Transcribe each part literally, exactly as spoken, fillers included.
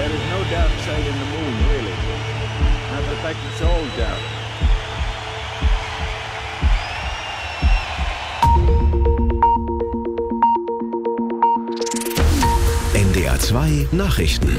there is no dark side in the moon, really. Matter of fact, it's all dark. N D R zwei Nachrichten.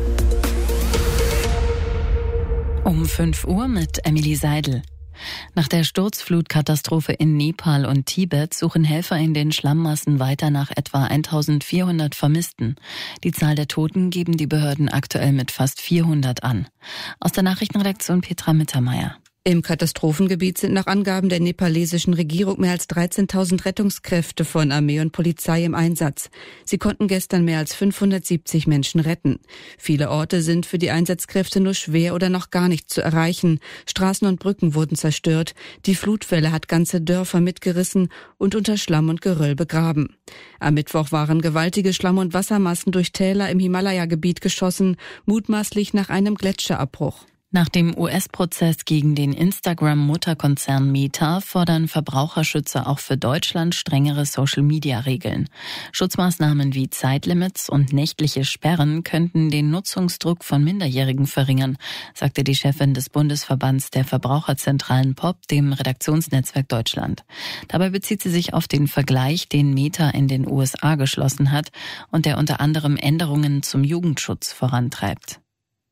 Um fünf Uhr mit Emily Seidel. Nach der Sturzflutkatastrophe in Nepal und Tibet suchen Helfer in den Schlammmassen weiter nach etwa eintausendvierhundert Vermissten. Die Zahl der Toten geben die Behörden aktuell mit fast vierhundert an. Aus der Nachrichtenredaktion Petra Mittermeier. Im Katastrophengebiet sind nach Angaben der nepalesischen Regierung mehr als dreizehntausend Rettungskräfte von Armee und Polizei im Einsatz. Sie konnten gestern mehr als fünfhundertsiebzig Menschen retten. Viele Orte sind für die Einsatzkräfte nur schwer oder noch gar nicht zu erreichen. Straßen und Brücken wurden zerstört. Die Flutwelle hat ganze Dörfer mitgerissen und unter Schlamm und Geröll begraben. Am Mittwoch waren gewaltige Schlamm- und Wassermassen durch Täler im Himalaya-Gebiet geschossen, mutmaßlich nach einem Gletscherabbruch. Nach dem U S-Prozess gegen den Instagram-Mutterkonzern Meta fordern Verbraucherschützer auch für Deutschland strengere Social-Media-Regeln. Schutzmaßnahmen wie Zeitlimits und nächtliche Sperren könnten den Nutzungsdruck von Minderjährigen verringern, sagte die Chefin des Bundesverbands der Verbraucherzentralen P O P, dem Redaktionsnetzwerk Deutschland. Dabei bezieht sie sich auf den Vergleich, den Meta in den U S A geschlossen hat und der unter anderem Änderungen zum Jugendschutz vorantreibt.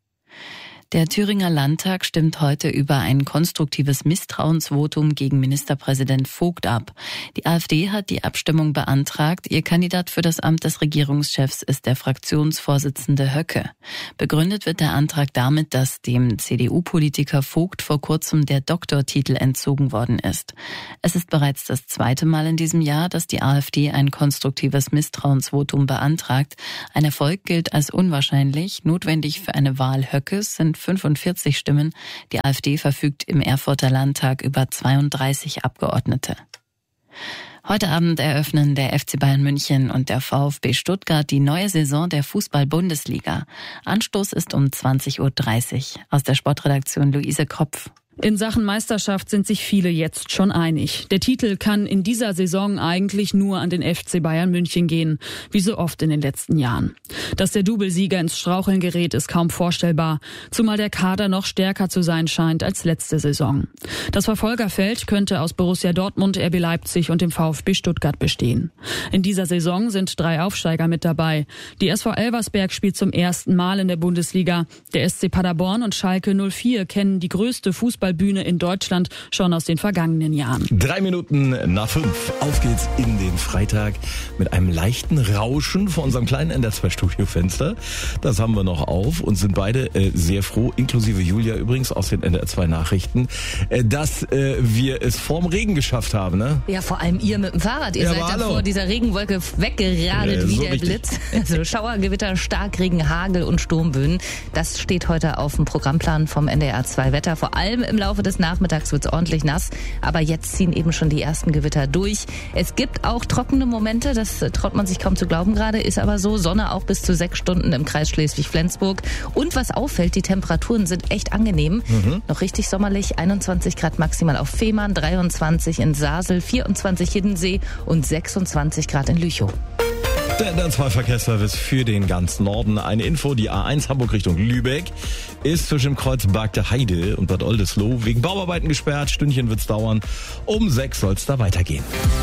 Der Thüringer Landtag stimmt heute über ein konstruktives Misstrauensvotum gegen Ministerpräsident Vogt ab. Die AfD hat die Abstimmung beantragt. Ihr Kandidat für das Amt des Regierungschefs ist der Fraktionsvorsitzende Höcke. Begründet wird der Antrag damit, dass dem C D U-Politiker Vogt vor kurzem der Doktortitel entzogen worden ist. Es ist bereits das zweite Mal in diesem Jahr, dass die AfD ein konstruktives Misstrauensvotum beantragt. Ein Erfolg gilt als unwahrscheinlich. Notwendig für eine Wahl Höckes sind fünfundvierzig Stimmen. Die AfD verfügt im Erfurter Landtag über zweiunddreißig Abgeordnete. Heute Abend eröffnen der F C Bayern München und der VfB Stuttgart die neue Saison der Fußball-Bundesliga. Anstoß ist um zwanzig Uhr dreißig. Aus der Sportredaktion Luise Kropf. In Sachen Meisterschaft sind sich viele jetzt schon einig. Der Titel kann in dieser Saison eigentlich nur an den F C Bayern München gehen, wie so oft in den letzten Jahren. Dass der Doublesieger ins Straucheln gerät, ist kaum vorstellbar, zumal der Kader noch stärker zu sein scheint als letzte Saison. Das Verfolgerfeld könnte aus Borussia Dortmund, R B Leipzig und dem VfB Stuttgart bestehen. In dieser Saison sind drei Aufsteiger mit dabei. Die S V Elversberg spielt zum ersten Mal in der Bundesliga. Der S C Paderborn und Schalke null vier kennen die größte Fußball Bühne in Deutschland schon aus den vergangenen Jahren. Drei Minuten nach fünf. Auf geht's in den Freitag mit einem leichten Rauschen vor unserem kleinen N D R zwei Studiofenster. Das haben wir noch auf und sind beide äh, sehr froh, inklusive Julia übrigens aus den N D R zwei Nachrichten, äh, dass äh, wir es vorm Regen geschafft haben. Ne? Ja, vor allem ihr mit dem Fahrrad. Ihr ja, seid da vor dieser Regenwolke weggeradet äh, wie so der richtig. Blitz. Also Schauergewitter, Starkregen, Hagel und Sturmböen. Das steht heute auf dem Programmplan vom N D R zwei Wetter. Vor allem im Laufe des Nachmittags wird es ordentlich nass, aber jetzt ziehen eben schon die ersten Gewitter durch. Es gibt auch trockene Momente, das traut man sich kaum zu glauben gerade, ist aber so. Sonne auch bis zu sechs Stunden im Kreis Schleswig-Flensburg. Und was auffällt, die Temperaturen sind echt angenehm. Mhm. Noch richtig sommerlich, einundzwanzig Grad maximal auf Fehmarn, dreiundzwanzig in Sasel, vierundzwanzig Hiddensee und sechsundzwanzig Grad in Lüchow. Der N D R zwei Verkehrsservice für den ganzen Norden. Eine Info, die A eins Hamburg Richtung Lübeck ist zwischen Kreuz Bargte Heide und Bad Oldesloe wegen Bauarbeiten gesperrt. Stündchen wird's dauern. Um sechs soll's da weitergehen.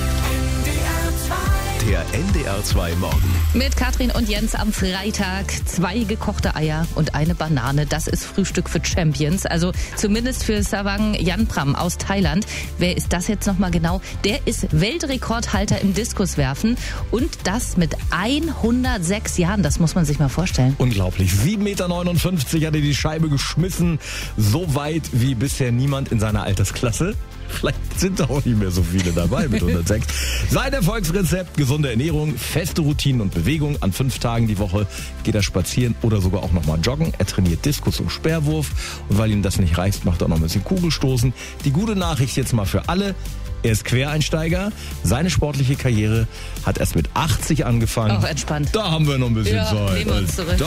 Der N D R zwei Morgen. Mit Katrin und Jens am Freitag. Zwei gekochte Eier und eine Banane. Das ist Frühstück für Champions. Also zumindest für Savang Yanpram aus Thailand. Wer ist das jetzt nochmal genau? Der ist Weltrekordhalter im Diskuswerfen. Und das mit hundertsechs Jahren. Das muss man sich mal vorstellen. Unglaublich. sieben Meter neunundfünfzig hat er die Scheibe geschmissen. So weit wie bisher niemand in seiner Altersklasse. Vielleicht sind da auch nicht mehr so viele dabei mit hundertsechs. Sein Erfolgsrezept: gesunde Ernährung, feste Routinen und Bewegung. An fünf Tagen die Woche geht er spazieren oder sogar auch nochmal joggen. Er trainiert Diskus und Speerwurf. Und weil ihm das nicht reicht, macht er noch ein bisschen Kugelstoßen. Die gute Nachricht jetzt mal für alle: Er ist Quereinsteiger. Seine sportliche Karriere hat erst mit achtzig angefangen. Auch entspannt. Da haben wir noch ein bisschen ja, Zeit. nehmen wir uns zurück.